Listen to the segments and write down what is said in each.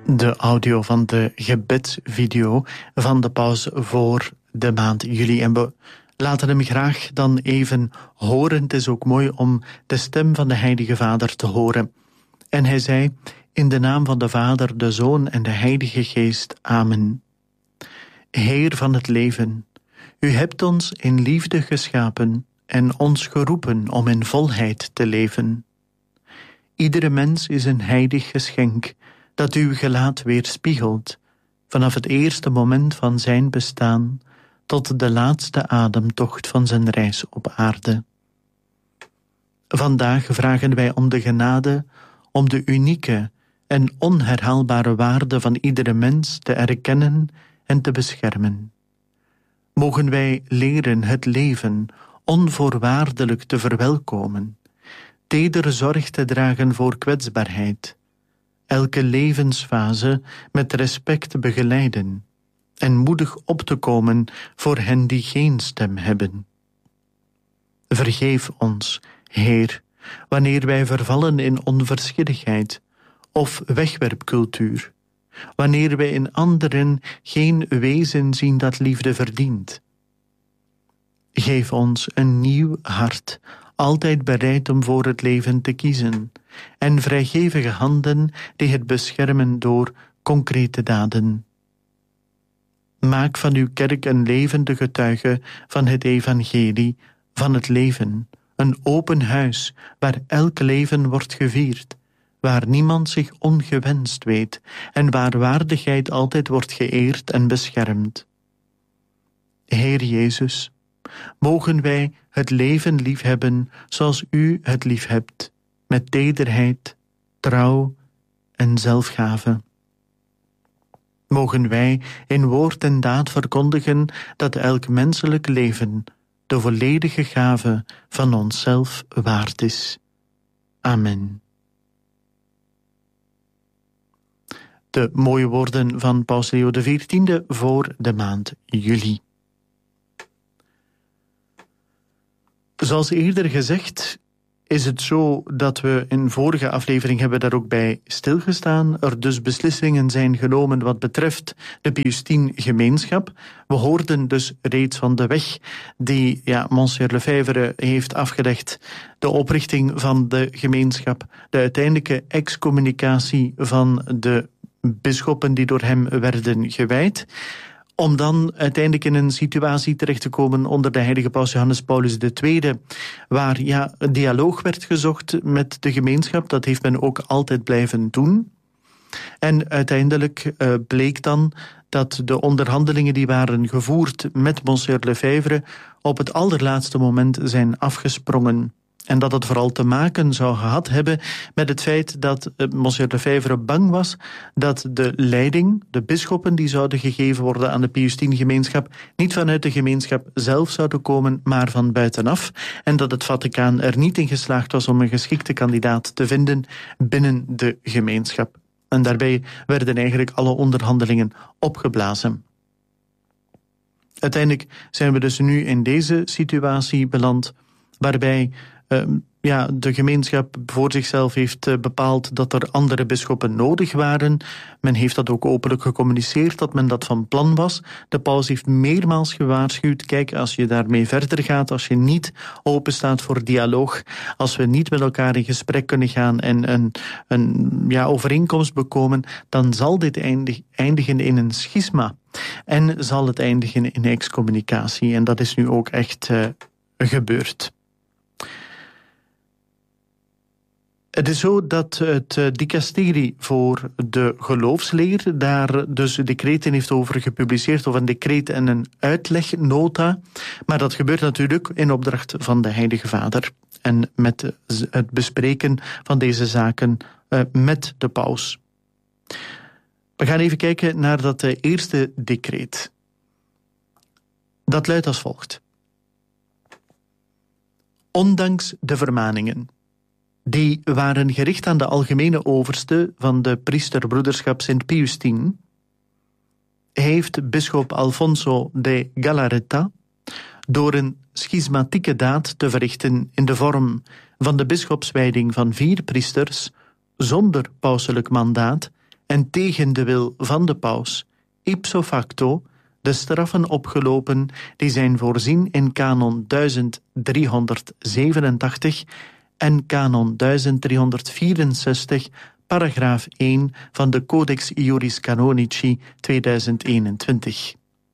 De audio van de gebedsvideo van de paus voor de maand juli. En we laten hem graag dan even horen. Het is ook mooi om de stem van de Heilige Vader te horen. En hij zei: in de naam van de Vader, de Zoon en de Heilige Geest. Amen. Heer van het leven, u hebt ons in liefde geschapen en ons geroepen om in volheid te leven. Iedere mens is een heilig geschenk dat uw gelaat weerspiegelt, vanaf het eerste moment van zijn bestaan tot de laatste ademtocht van zijn reis op aarde. Vandaag vragen wij om de genade om de unieke en onherhaalbare waarde van iedere mens te erkennen en te beschermen. Mogen wij leren het leven onvoorwaardelijk te verwelkomen, tedere zorg te dragen voor kwetsbaarheid, elke levensfase met respect begeleiden en moedig op te komen voor hen die geen stem hebben. Vergeef ons, Heer, wanneer wij vervallen in onverschilligheid of wegwerpcultuur, wanneer wij in anderen geen wezen zien dat liefde verdient. Geef ons een nieuw hart, altijd bereid om voor het leven te kiezen, en vrijgevige handen die het beschermen door concrete daden. Maak van uw kerk een levende getuige van het evangelie, van het leven, een open huis waar elk leven wordt gevierd, waar niemand zich ongewenst weet en waar waardigheid altijd wordt geëerd en beschermd. Heer Jezus, mogen wij het leven liefhebben zoals u het liefhebt, met tederheid, trouw en zelfgave. Mogen wij in woord en daad verkondigen dat elk menselijk leven de volledige gave van onszelf waard is. Amen. De mooie woorden van Paus Leo XIV voor de maand juli. Zoals eerder gezegd is het zo dat we in vorige aflevering hebben daar ook bij stilgestaan. Er dus beslissingen zijn genomen wat betreft de Pius X gemeenschap. We hoorden dus reeds van de weg die Monsieur Lefebvre heeft afgelegd. De oprichting van de gemeenschap, de uiteindelijke excommunicatie van de bisschoppen die door hem werden gewijd, om dan uiteindelijk in een situatie terecht te komen onder de heilige paus Johannes Paulus II, waar een dialoog werd gezocht met de gemeenschap. Dat heeft men ook altijd blijven doen. En uiteindelijk bleek dan dat de onderhandelingen die waren gevoerd met Monsieur Lefebvre op het allerlaatste moment zijn afgesprongen. En dat het vooral te maken zou gehad hebben met het feit dat Monsieur Lefebvre bang was dat de leiding, de bisschoppen die zouden gegeven worden aan de Pius X-gemeenschap, niet vanuit de gemeenschap zelf zouden komen, maar van buitenaf. En dat het Vaticaan er niet in geslaagd was om een geschikte kandidaat te vinden binnen de gemeenschap. En daarbij werden eigenlijk alle onderhandelingen opgeblazen. Uiteindelijk zijn we dus nu in deze situatie beland, waarbij de gemeenschap voor zichzelf heeft bepaald dat er andere bisschoppen nodig waren. Men heeft dat ook openlijk gecommuniceerd, dat men dat van plan was. De paus heeft meermaals gewaarschuwd: kijk, als je daarmee verder gaat, als je niet open staat voor dialoog, als we niet met elkaar in gesprek kunnen gaan en een overeenkomst bekomen, dan zal dit eindigen in een schisma. En zal het eindigen in excommunicatie. En dat is nu ook echt gebeurd. Het is zo dat het dicasterie voor de geloofsleer daar dus decreten heeft over gepubliceerd, of een decreet en een uitlegnota. Maar dat gebeurt natuurlijk in opdracht van de Heilige Vader en met het bespreken van deze zaken met de paus. We gaan even kijken naar dat eerste decreet. Dat luidt als volgt: ondanks de vermaningen die waren gericht aan de algemene overste van de priesterbroederschap Sint Pius X, heeft bisschop Alfonso de Galarreta door een schismatieke daad te verrichten in de vorm van de bisschopswijding van 4 priesters zonder pauselijk mandaat en tegen de wil van de paus ipso facto de straffen opgelopen die zijn voorzien in kanon 1387 en kanon 1364, paragraaf 1 van de Codex Iuris Canonici 2021.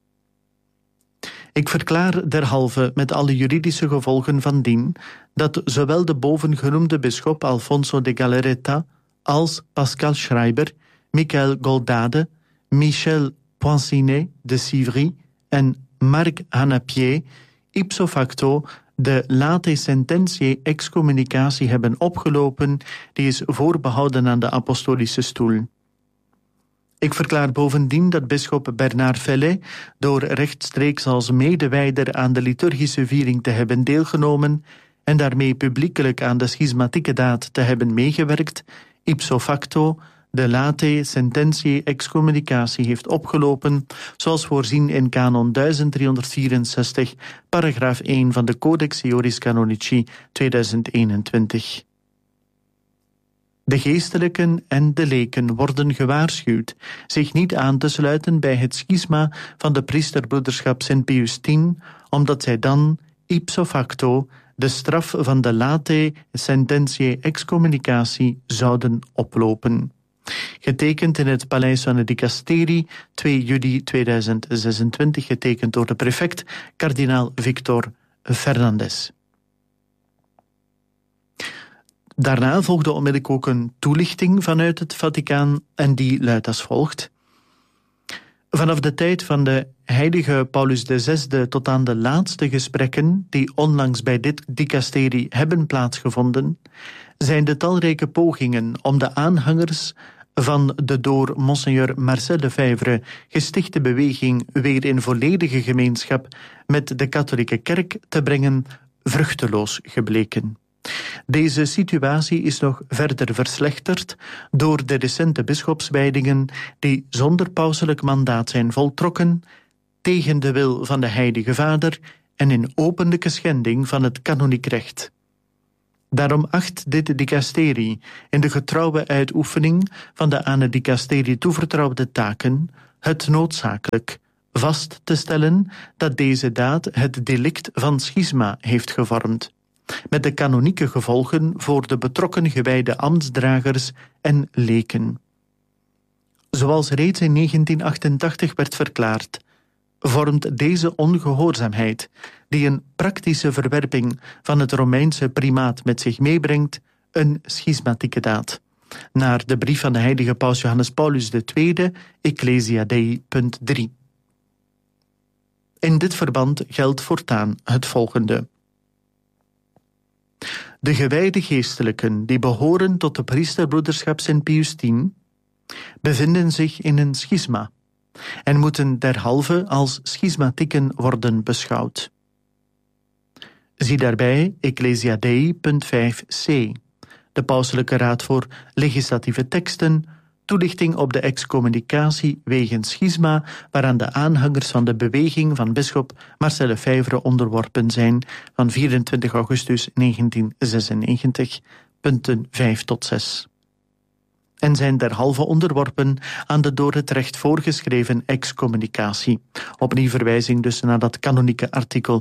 Ik verklaar derhalve met alle juridische gevolgen van dien dat zowel de bovengenoemde bisschop Alfonso de Galarreta als Pascal Schreiber, Michael Goldade, Michel Poincinet de Sivry en Marc Hanapier ipso facto de late sententiae excommunicatie hebben opgelopen, die is voorbehouden aan de apostolische stoel. Ik verklaar bovendien dat bisschop Bernard Fellet, door rechtstreeks als medewijder aan de liturgische viering te hebben deelgenomen en daarmee publiekelijk aan de schismatieke daad te hebben meegewerkt, ipso facto de late sententiae excommunicatie heeft opgelopen, zoals voorzien in kanon 1364, paragraaf 1 van de Codex Iuris Canonici 2021. De geestelijken en de leken worden gewaarschuwd zich niet aan te sluiten bij het schisma van de priesterbroederschap Sint Pius X, omdat zij dan ipso facto de straf van de late sententiae excommunicatie zouden oplopen. Getekend in het Paleis van de Dicasterie, 2 juli 2026, getekend door de prefect, kardinaal Victor Fernandez. Daarna volgde onmiddellijk ook een toelichting vanuit het Vaticaan en die luidt als volgt. Vanaf de tijd van de heilige Paulus VI tot aan de laatste gesprekken die onlangs bij dit dicasterie hebben plaatsgevonden, zijn de talrijke pogingen om de aanhangers van de door Monseigneur Marcel Lefebvre gestichte beweging weer in volledige gemeenschap met de katholieke kerk te brengen vruchteloos gebleken. Deze situatie is nog verder verslechterd door de recente bisschopswijdingen die zonder pauselijk mandaat zijn voltrokken, tegen de wil van de Heilige Vader en in openlijke schending van het kanoniek recht. Daarom acht dit dicasterie in de getrouwe uitoefening van de aan het dicasterie toevertrouwde taken het noodzakelijk vast te stellen dat deze daad het delict van schisma heeft gevormd, met de kanonieke gevolgen voor de betrokken gewijde ambtsdragers en leken. Zoals reeds in 1988 werd verklaard, vormt deze ongehoorzaamheid, die een praktische verwerping van het Romeinse primaat met zich meebrengt, een schismatieke daad. Naar de brief van de heilige paus Johannes Paulus II, Ecclesia Dei, punt 3. In dit verband geldt voortaan het volgende. De gewijde geestelijken die behoren tot de priesterbroederschap Sint Pius X bevinden zich in een schisma en moeten derhalve als schismatieken worden beschouwd. Zie daarbij Ecclesia Dei, punt 5c, de Pauselijke Raad voor Legislatieve Teksten, toelichting op de excommunicatie wegens schisma, waaraan de aanhangers van de beweging van bisschop Marcel Lefebvre onderworpen zijn, van 24 augustus 1996, punten 5 tot 6. En zijn derhalve onderworpen aan de door het recht voorgeschreven excommunicatie. Opnieuw verwijzing dus naar dat kanonieke artikel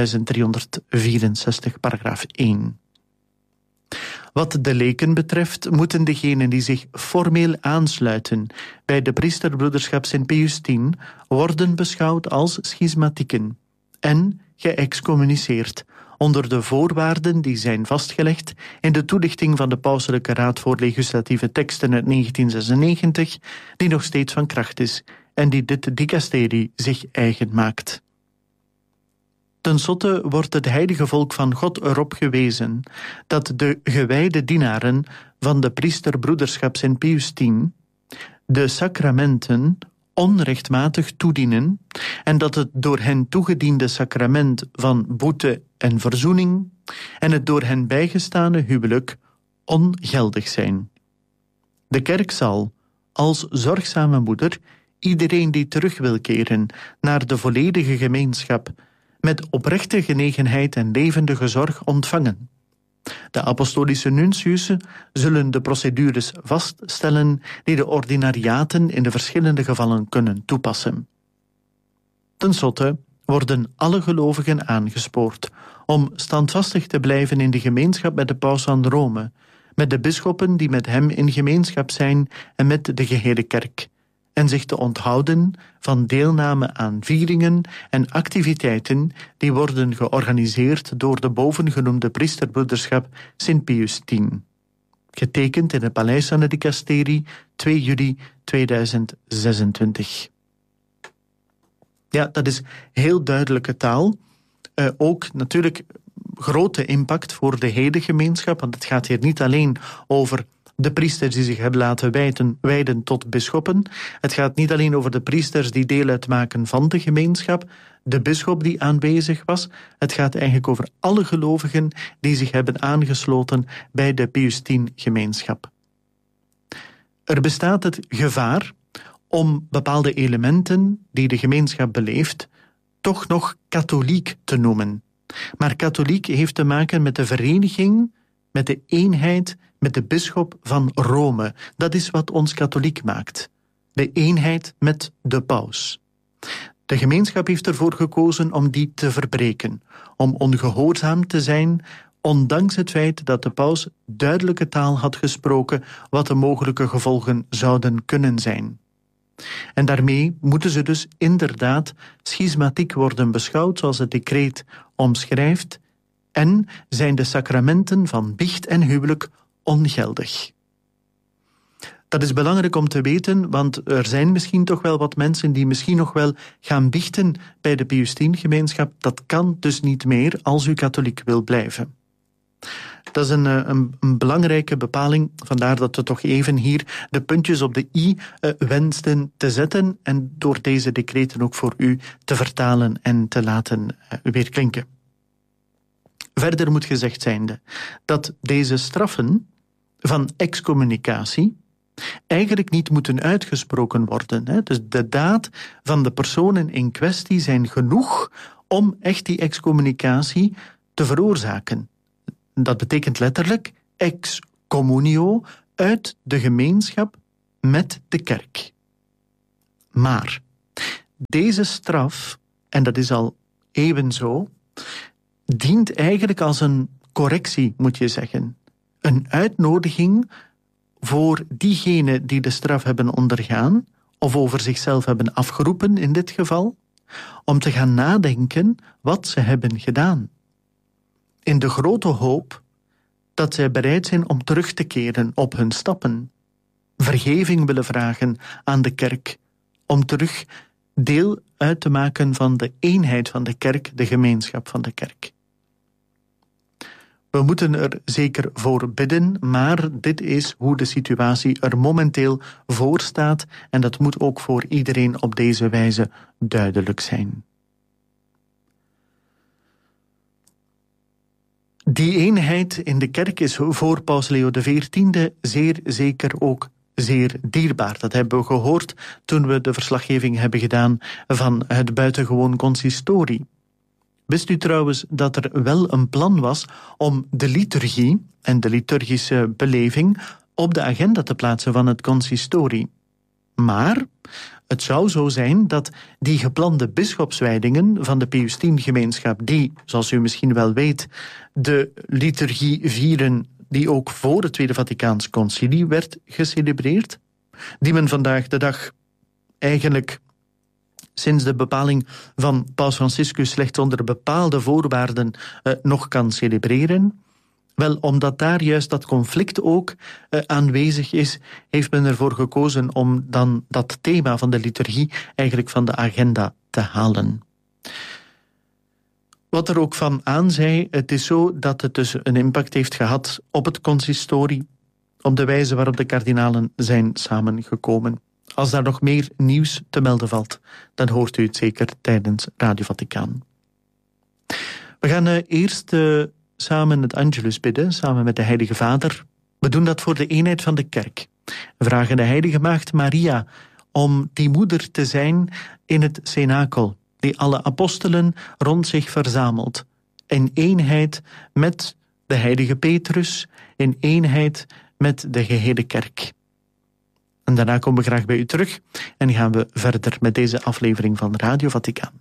1364, paragraaf 1. Wat de leken betreft moeten degenen die zich formeel aansluiten bij de priesterbroederschap Sint Pius X worden beschouwd als schismatieken en geëxcommuniceerd onder de voorwaarden die zijn vastgelegd in de toelichting van de Pauselijke Raad voor Legislatieve Teksten uit 1996, die nog steeds van kracht is en die dit dicasterie zich eigen maakt. Ten slotte wordt het heilige volk van God erop gewezen dat de gewijde dienaren van de priesterbroederschap Sint Pius X de sacramenten onrechtmatig toedienen en dat het door hen toegediende sacrament van boete en verzoening en het door hen bijgestane huwelijk ongeldig zijn. De kerk zal, als zorgzame moeder, iedereen die terug wil keren naar de volledige gemeenschap met oprechte genegenheid en levendige zorg ontvangen. De apostolische nuntiussen zullen de procedures vaststellen die de ordinariaten in de verschillende gevallen kunnen toepassen. Ten slotte worden alle gelovigen aangespoord om standvastig te blijven in de gemeenschap met de paus van Rome, met de bisschoppen die met hem in gemeenschap zijn en met de gehele kerk, en zich te onthouden van deelname aan vieringen en activiteiten die worden georganiseerd door de bovengenoemde priesterbroederschap Sint Pius X. Getekend in het Paleis van de Dicasterie, 2 juli 2026. Ja, dat is heel duidelijke taal. Ook natuurlijk grote impact voor de hele gemeenschap, want het gaat hier niet alleen over de priesters die zich hebben laten wijden tot bisschoppen. Het gaat niet alleen over de priesters die deel uitmaken van de gemeenschap, de bisschop die aanwezig was. Het gaat eigenlijk over alle gelovigen die zich hebben aangesloten bij de Pius X-gemeenschap. Er bestaat het gevaar om bepaalde elementen die de gemeenschap beleeft toch nog katholiek te noemen. Maar katholiek heeft te maken met de vereniging, met de eenheid, met de bisschop van Rome. Dat is wat ons katholiek maakt. De eenheid met de paus. De gemeenschap heeft ervoor gekozen om die te verbreken, om ongehoorzaam te zijn, ondanks het feit dat de paus duidelijke taal had gesproken wat de mogelijke gevolgen zouden kunnen zijn. En daarmee moeten ze dus inderdaad schismatiek worden beschouwd, zoals het decreet omschrijft, en zijn de sacramenten van biecht en huwelijk ongeldig. Dat is belangrijk om te weten, want er zijn misschien toch wel wat mensen die misschien nog wel gaan biechten bij de Pius X-gemeenschap. Dat kan dus niet meer als u katholiek wil blijven. Dat is een belangrijke bepaling, vandaar dat we toch even hier de puntjes op de i wensten te zetten en door deze decreten ook voor u te vertalen en te laten weerklinken. Verder moet gezegd zijnde dat deze straffen van excommunicatie eigenlijk niet moeten uitgesproken worden. Dus de daad van de personen in kwestie zijn genoeg om echt die excommunicatie te veroorzaken. Dat betekent letterlijk ex communio, uit de gemeenschap met de kerk. Maar deze straf, en dat is al eeuwen zo, dient eigenlijk als een correctie, moet je zeggen. Een uitnodiging voor diegenen die de straf hebben ondergaan, of over zichzelf hebben afgeroepen in dit geval, om te gaan nadenken wat ze hebben gedaan. In de grote hoop dat zij bereid zijn om terug te keren op hun stappen, vergeving willen vragen aan de kerk, om terug deel uit te maken van de eenheid van de kerk, de gemeenschap van de kerk. We moeten er zeker voor bidden, maar dit is hoe de situatie er momenteel voor staat en dat moet ook voor iedereen op deze wijze duidelijk zijn. Die eenheid in de kerk is voor Paus Leo XIV zeer zeker ook zeer dierbaar. Dat hebben we gehoord toen we de verslaggeving hebben gedaan van het buitengewoon consistorie. Wist u trouwens dat er wel een plan was om de liturgie en de liturgische beleving op de agenda te plaatsen van het consistorie? Maar het zou zo zijn dat die geplande bisschopswijdingen van de Pius X-gemeenschap, die, zoals u misschien wel weet, de liturgie vieren die ook voor het Tweede Vaticaans Concilie werd gecelebreerd, die men vandaag de dag eigenlijk sinds de bepaling van Paus Franciscus slechts onder bepaalde voorwaarden nog kan celebreren. Wel, omdat daar juist dat conflict ook aanwezig is, heeft men ervoor gekozen om dan dat thema van de liturgie eigenlijk van de agenda te halen. Wat er ook van aan zei, het is zo dat het dus een impact heeft gehad op het consistorie, op de wijze waarop de kardinalen zijn samengekomen. Als daar nog meer nieuws te melden valt, dan hoort u het zeker tijdens Radio Vaticaan. We gaan eerst samen het Angelus bidden, samen met de Heilige Vader. We doen dat voor de eenheid van de kerk. We vragen de Heilige Maagd Maria om die moeder te zijn in het cenakel, die alle apostelen rond zich verzamelt, in eenheid met de heilige Petrus, in eenheid met de gehele kerk. En daarna komen we graag bij u terug en gaan we verder met deze aflevering van Radio Vaticaan.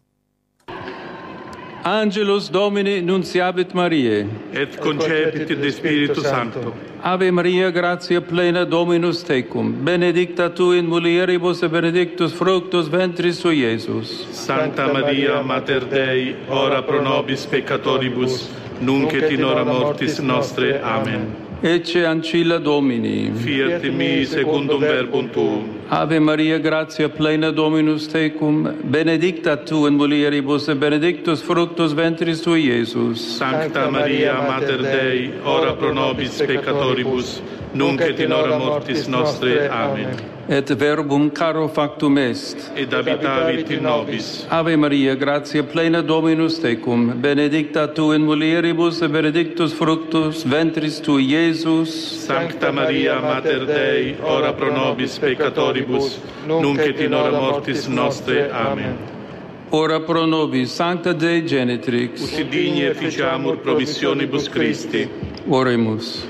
Angelus Domini nunciabit Mariae. Et concepit de Spiritu Sancto. Ave Maria, gratia plena, Dominus tecum. Benedicta tu in mulieribus et benedictus fructus ventris sui, Iesus. Sancta Maria, Mater Dei, ora pro nobis peccatoribus, nunc et in hora mortis nostre. Amen. Ecce ancilla Domini. Fiat mi secundum verbum tuum. Ave Maria, gratia plena, Dominus tecum. Benedicta tu in mulieribus et benedictus fructus ventris tui, Iesus. Sancta Maria, Mater Dei, ora pro nobis peccatoribus, nunc et in hora mortis nostre. Amen. Et verbum caro factum est. Et habitavit in nobis. Ave Maria, gratia plena, Dominus tecum. Benedicta tu in mulieribus et benedictus fructus ventris tui, Iesus. Sancta Maria, Mater Dei, ora pro nobis peccatoribus, nunc et in hora mortis nostre. Amen. Ora pro nobis, Sancta Dei Genitrix. Ut digni efficiamur promissionibus Christi. Oremus.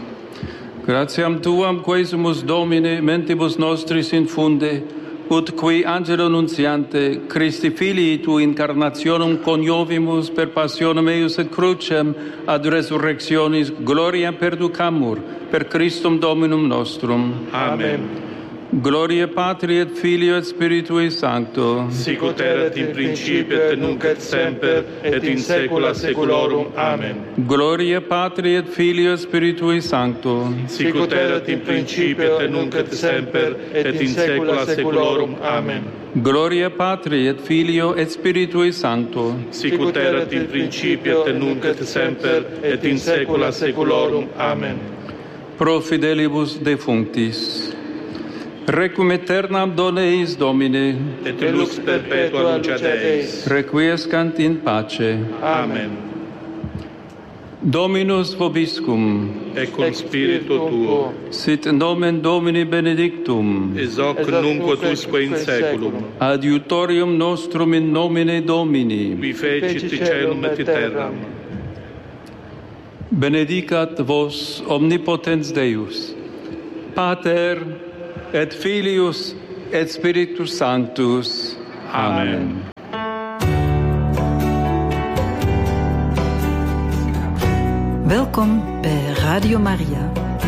Gratiam Tuam quesumus Domine mentibus nostris infunde, ut qui angelo nuntiante Christi Filii tu incarnationem coniovimus per passionem eius et crucem ad resurrectionis gloria perducamur per Christum Dominum nostrum. Amen. Gloria Patri et Filio et Spiritui Sancto. Sic ut erat in principio et nunc et semper et in saecula saeculorum. Amen. Gloria Patri et Filio et Spiritui Sancto. Sic ut erat in principio et nunc et semper et in saecula saeculorum. Amen. Gloria Patri et Filio et Spiritui Sancto. Sic ut erat in principio et nunc et semper et in saecula saeculorum. Amen. Pro fidelibus defunctis. Requiem aeternam dona eis Domine. Et lux perpetua luceat eis. Requiescant in pace. Amen. Dominus vobiscum. Et cum spiritu tuo. Sit nomen Domini benedictum. Ex hoc nunc ut usque in saeculum. Adiutorium nostrum in nomine Domini. Qui fecit caelum et terram. Benedicat vos omnipotens Deus, Pater et Filius et Spiritus Sanctus. Amen. Welkom bij Radio Maria.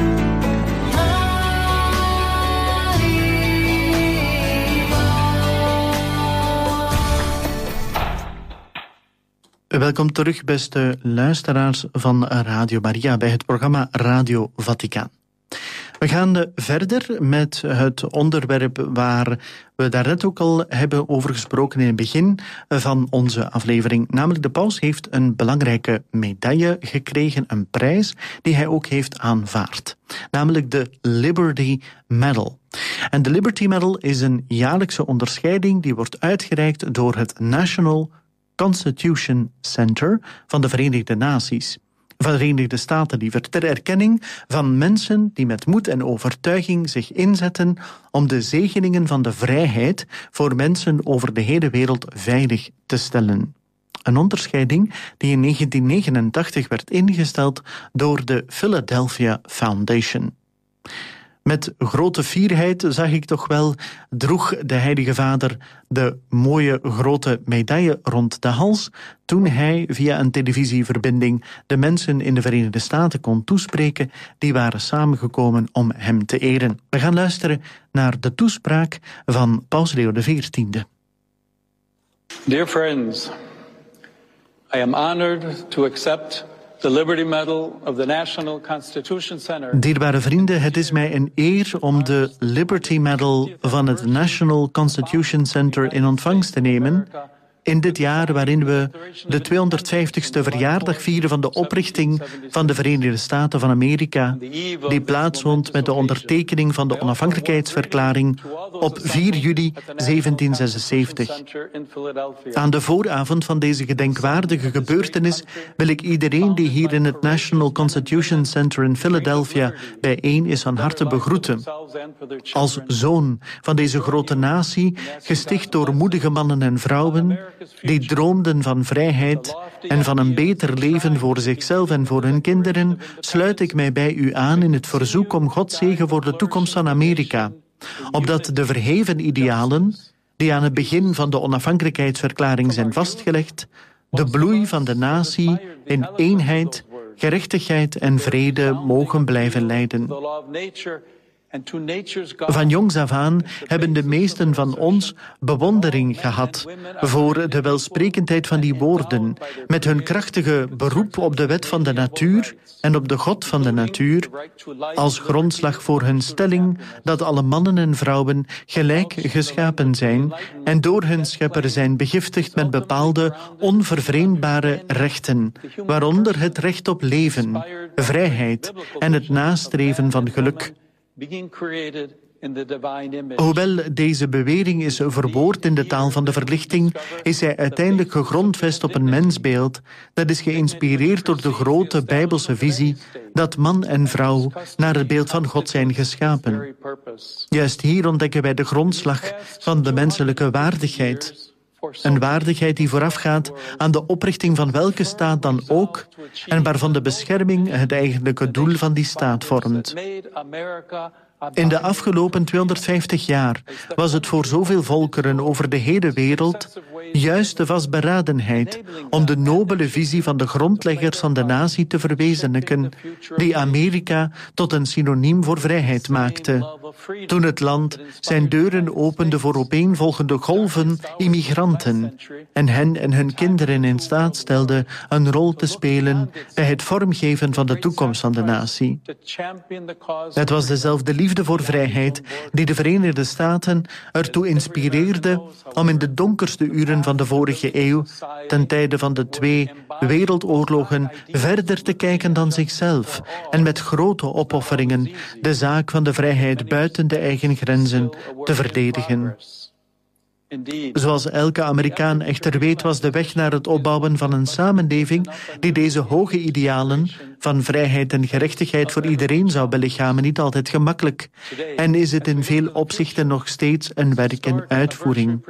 Welkom terug, beste luisteraars van Radio Maria, bij het programma Radio Vaticaan. We gaan verder met het onderwerp waar we daarnet ook al hebben over gesproken in het begin van onze aflevering. Namelijk, de paus heeft een belangrijke medaille gekregen, een prijs die hij ook heeft aanvaard. Namelijk de Liberty Medal. En de Liberty Medal is een jaarlijkse onderscheiding die wordt uitgereikt door het National Constitution Center van de Verenigde Naties. Van de Verenigde Staten liever, ter erkenning van mensen die met moed en overtuiging zich inzetten om de zegeningen van de vrijheid voor mensen over de hele wereld veilig te stellen. Een onderscheiding die in 1989 werd ingesteld door de Philadelphia Foundation. Met grote fierheid, zag ik toch wel, droeg de Heilige Vader de mooie grote medaille rond de hals toen hij via een televisieverbinding de mensen in de Verenigde Staten kon toespreken die waren samengekomen om hem te eren. We gaan luisteren naar de toespraak van Paus Leo XIV. Dear friends, I am honored to accept the Liberty Medal of the National Constitution Center. Dierbare vrienden, het is mij een eer om de Liberty Medal van het National Constitution Center in ontvangst te nemen in dit jaar waarin we de 250ste verjaardag vieren van de oprichting van de Verenigde Staten van Amerika, die plaatsvond met de ondertekening van de onafhankelijkheidsverklaring op 4 juli 1776. Aan de vooravond van deze gedenkwaardige gebeurtenis wil ik iedereen die hier in het National Constitution Center in Philadelphia bijeen is van harte begroeten. Als zoon van deze grote natie, gesticht door moedige mannen en vrouwen, die droomden van vrijheid en van een beter leven voor zichzelf en voor hun kinderen, sluit ik mij bij u aan in het verzoek om Gods zegen voor de toekomst van Amerika, opdat de verheven idealen, die aan het begin van de onafhankelijkheidsverklaring zijn vastgelegd, de bloei van de natie in eenheid, gerechtigheid en vrede mogen blijven leiden. Van jongs af aan hebben de meesten van ons bewondering gehad voor de welsprekendheid van die woorden, met hun krachtige beroep op de wet van de natuur en op de God van de natuur, als grondslag voor hun stelling dat alle mannen en vrouwen gelijk geschapen zijn en door hun schepper zijn begiftigd met bepaalde onvervreemdbare rechten, waaronder het recht op leven, vrijheid en het nastreven van geluk. Hoewel deze bewering is verwoord in de taal van de verlichting, is zij uiteindelijk gegrondvest op een mensbeeld dat is geïnspireerd door de grote Bijbelse visie dat man en vrouw naar het beeld van God zijn geschapen. Juist hier ontdekken wij de grondslag van de menselijke waardigheid. Een waardigheid die voorafgaat aan de oprichting van welke staat dan ook en waarvan de bescherming het eigenlijke doel van die staat vormt. In de afgelopen 250 jaar was het voor zoveel volkeren over de hele wereld juist de vastberadenheid om de nobele visie van de grondleggers van de natie te verwezenlijken, die Amerika tot een synoniem voor vrijheid maakte. Toen het land zijn deuren opende voor opeenvolgende golven immigranten en hen en hun kinderen in staat stelde een rol te spelen bij het vormgeven van de toekomst van de natie. Het was dezelfde liefde voor vrijheid die de Verenigde Staten ertoe inspireerde om in de donkerste uren van de vorige eeuw, ten tijde van de 2 wereldoorlogen, verder te kijken dan zichzelf en met grote opofferingen de zaak van de vrijheid buiten de eigen grenzen te verdedigen. Zoals elke Amerikaan echter weet, was de weg naar het opbouwen van een samenleving die deze hoge idealen van vrijheid en gerechtigheid voor iedereen zou belichamen niet altijd gemakkelijk. En is het in veel opzichten nog steeds een werk in uitvoering.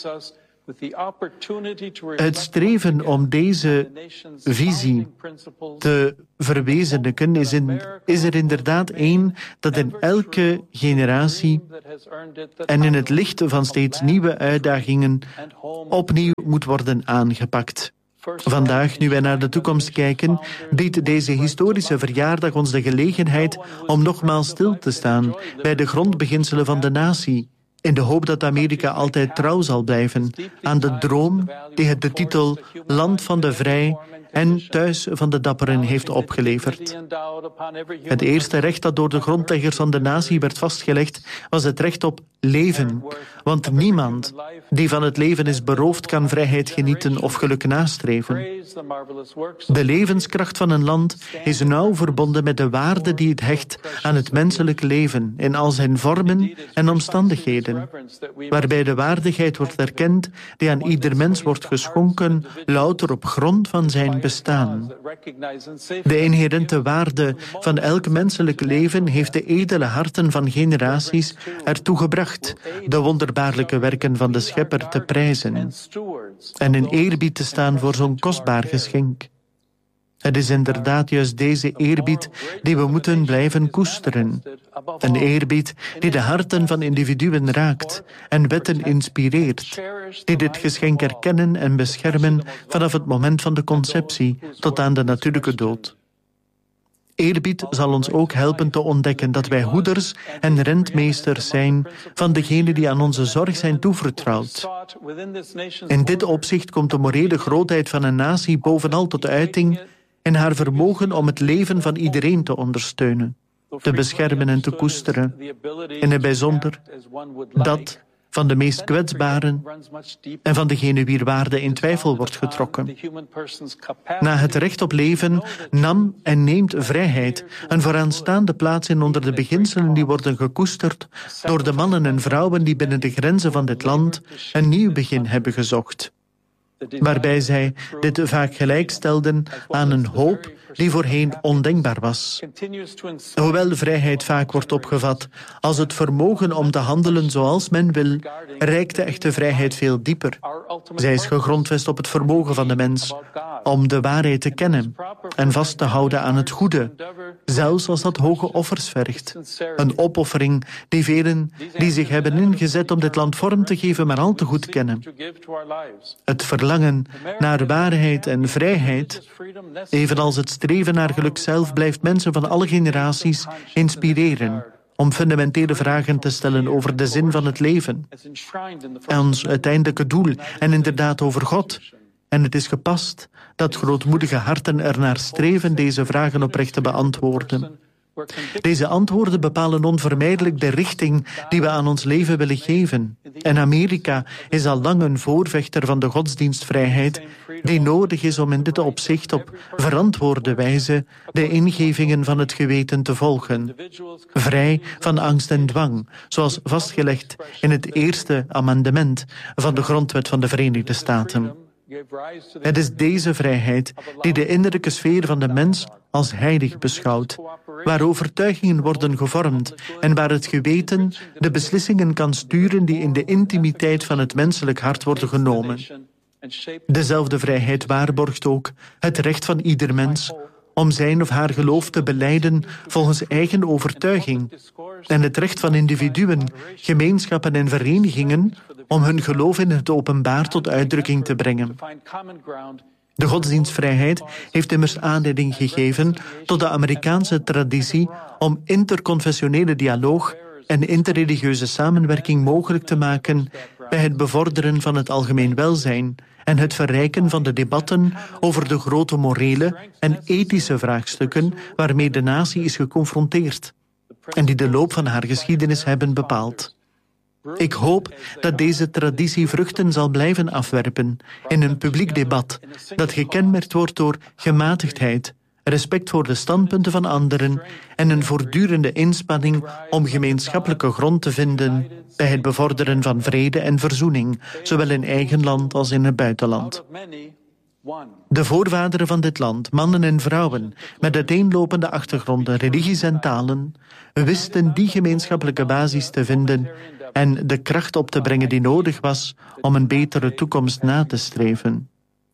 Het streven om deze visie te verwezenlijken is er inderdaad één dat in elke generatie en in het licht van steeds nieuwe uitdagingen opnieuw moet worden aangepakt. Vandaag, nu wij naar de toekomst kijken, biedt deze historische verjaardag ons de gelegenheid om nogmaals stil te staan bij de grondbeginselen van de natie, in de hoop dat Amerika altijd trouw zal blijven aan de droom die het de titel Land van de Vrij en Thuis van de Dapperen heeft opgeleverd. Het eerste recht dat door de grondleggers van de natie werd vastgelegd was het recht op leven. Want niemand die van het leven is beroofd kan vrijheid genieten of geluk nastreven. De levenskracht van een land is nauw verbonden met de waarde die het hecht aan het menselijk leven in al zijn vormen en omstandigheden, waarbij de waardigheid wordt erkend die aan ieder mens wordt geschonken, louter op grond van zijn bestaan. De inherente waarde van elk menselijk leven heeft de edele harten van generaties ertoe gebracht de wonderbaarlijke werken van de Schepper te prijzen en in eerbied te staan voor zo'n kostbaar geschenk. Het is inderdaad juist deze eerbied die we moeten blijven koesteren. Een eerbied die de harten van individuen raakt en wetten inspireert, die dit geschenk erkennen en beschermen vanaf het moment van de conceptie tot aan de natuurlijke dood. Eerbied zal ons ook helpen te ontdekken dat wij hoeders en rentmeesters zijn van degenen die aan onze zorg zijn toevertrouwd. In dit opzicht komt de morele grootheid van een natie bovenal tot uiting in haar vermogen om het leven van iedereen te ondersteunen, te beschermen en te koesteren. In het bijzonder dat van de meest kwetsbaren en van degene wier waarde in twijfel wordt getrokken. Na het recht op leven nam en neemt vrijheid een vooraanstaande plaats in onder de beginselen die worden gekoesterd door de mannen en vrouwen die binnen de grenzen van dit land een nieuw begin hebben gezocht. Waarbij zij dit vaak gelijkstelden aan een hoop die voorheen ondenkbaar was. Hoewel vrijheid vaak wordt opgevat als het vermogen om te handelen zoals men wil, reikt de echte vrijheid veel dieper. Zij is gegrondvest op het vermogen van de mens om de waarheid te kennen en vast te houden aan het goede, zelfs als dat hoge offers vergt. Een opoffering die velen die zich hebben ingezet om dit land vorm te geven maar al te goed kennen. Het verlangen naar waarheid en vrijheid, evenals het streven naar geluk zelf, blijft mensen van alle generaties inspireren om fundamentele vragen te stellen over de zin van het leven, ons uiteindelijke doel en inderdaad over God. En het is gepast dat grootmoedige harten ernaar streven deze vragen oprecht te beantwoorden. Deze antwoorden bepalen onvermijdelijk de richting die we aan ons leven willen geven. En Amerika is al lang een voorvechter van de godsdienstvrijheid die nodig is om in dit opzicht op verantwoorde wijze de ingevingen van het geweten te volgen. Vrij van angst en dwang, zoals vastgelegd in het eerste amendement van de Grondwet van de Verenigde Staten. Het is deze vrijheid die de innerlijke sfeer van de mens als heilig beschouwt, waar overtuigingen worden gevormd en waar het geweten de beslissingen kan sturen die in de intimiteit van het menselijk hart worden genomen. Dezelfde vrijheid waarborgt ook het recht van ieder mens om zijn of haar geloof te belijden volgens eigen overtuiging en het recht van individuen, gemeenschappen en verenigingen om hun geloof in het openbaar tot uitdrukking te brengen. De godsdienstvrijheid heeft immers aanleiding gegeven tot de Amerikaanse traditie om interconfessionele dialoog en interreligieuze samenwerking mogelijk te maken bij het bevorderen van het algemeen welzijn en het verrijken van de debatten over de grote morele en ethische vraagstukken waarmee de natie is geconfronteerd en die de loop van haar geschiedenis hebben bepaald. Ik hoop dat deze traditie vruchten zal blijven afwerpen in een publiek debat dat gekenmerkt wordt door gematigdheid, respect voor de standpunten van anderen en een voortdurende inspanning om gemeenschappelijke grond te vinden bij het bevorderen van vrede en verzoening, zowel in eigen land als in het buitenland. De voorvaderen van dit land, mannen en vrouwen met uiteenlopende achtergronden, religies en talen, wisten die gemeenschappelijke basis te vinden en de kracht op te brengen die nodig was om een betere toekomst na te streven.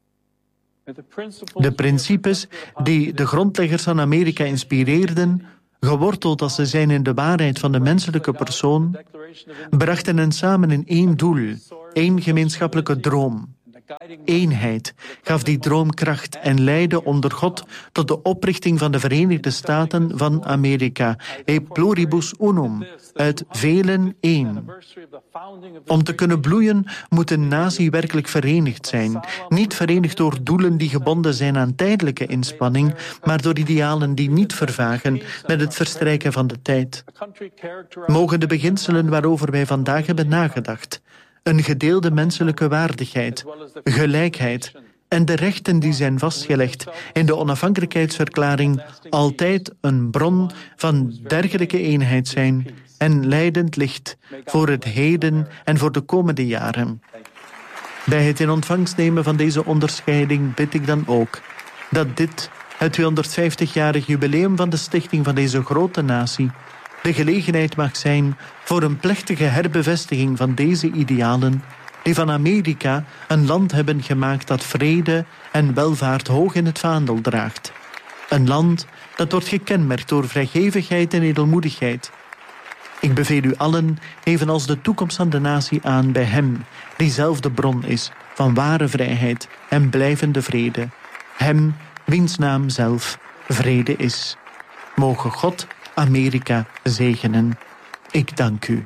De principes die de grondleggers van Amerika inspireerden, geworteld als ze zijn in de waarheid van de menselijke persoon, brachten hen samen in één doel, één gemeenschappelijke droom. Eenheid gaf die droom kracht en leidde onder God tot de oprichting van de Verenigde Staten van Amerika, e pluribus unum, uit velen één. Om te kunnen bloeien moet een natie werkelijk verenigd zijn, niet verenigd door doelen die gebonden zijn aan tijdelijke inspanning, maar door idealen die niet vervagen met het verstrijken van de tijd. Mogen de beginselen waarover wij vandaag hebben nagedacht, een gedeelde menselijke waardigheid, gelijkheid en de rechten die zijn vastgelegd in de onafhankelijkheidsverklaring altijd een bron van dergelijke eenheid zijn en leidend licht voor het heden en voor de komende jaren. Bij het in ontvangst nemen van deze onderscheiding bid ik dan ook dat dit, het 250-jarig jubileum van de stichting van deze grote natie, de gelegenheid mag zijn voor een plechtige herbevestiging van deze idealen die van Amerika een land hebben gemaakt dat vrede en welvaart hoog in het vaandel draagt. Een land dat wordt gekenmerkt door vrijgevigheid en edelmoedigheid. Ik beveel u allen, evenals de toekomst van de natie, aan bij hem, die zelf de bron is van ware vrijheid en blijvende vrede. Hem, wiens naam zelf vrede is. Moge God Amerika zegenen. Ik dank u.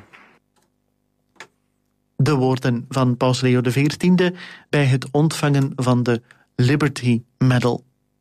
De woorden van Paus Leo XIV bij het ontvangen van de Liberty Medal.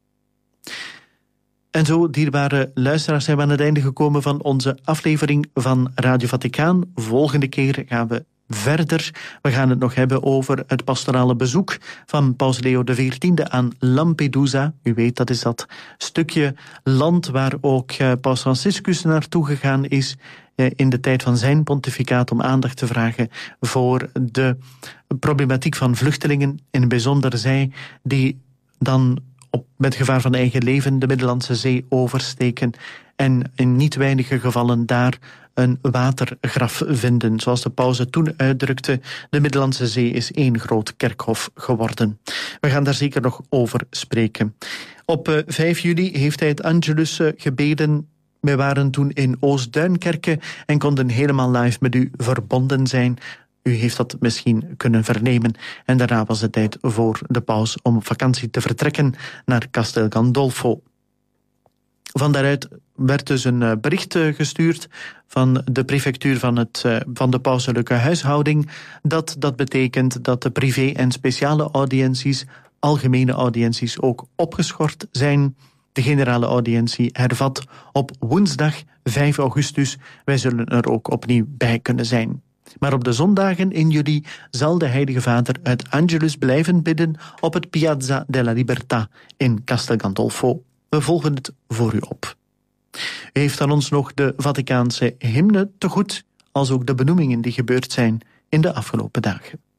En zo, dierbare luisteraars, zijn we aan het einde gekomen van onze aflevering van Radio Vaticaan. Volgende keer gaan we verder. We gaan het nog hebben over het pastorale bezoek van Paus Leo XIV aan Lampedusa. U weet, dat is dat stukje land waar ook Paus Franciscus naartoe gegaan is in de tijd van zijn pontificaat om aandacht te vragen voor de problematiek van vluchtelingen, in het bijzonder zij die dan met gevaar van eigen leven de Middellandse Zee oversteken en in niet weinige gevallen daar een watergraf vinden. Zoals de paus het toen uitdrukte, de Middellandse Zee is één groot kerkhof geworden. We gaan daar zeker nog over spreken. Op 5 juli heeft hij het Angelus gebeden. Wij waren toen in Oost-Duinkerke en konden helemaal live met u verbonden zijn. U heeft dat misschien kunnen vernemen. En daarna was het tijd voor de paus om op vakantie te vertrekken naar Castel Gandolfo. Van daaruit werd dus een bericht gestuurd van de prefectuur van de pauselijke huishouding. Dat betekent dat de privé- en speciale audiënties, algemene audiënties, ook opgeschort zijn. De generale audiëntie hervat op woensdag 5 augustus. Wij zullen er ook opnieuw bij kunnen zijn. Maar op de zondagen in juli zal de Heilige Vader het Angelus blijven bidden op het Piazza della Libertà in Castel Gandolfo. We volgen het voor u op. U heeft aan ons nog de Vaticaanse hymne te goed, als ook de benoemingen die gebeurd zijn in de afgelopen dagen.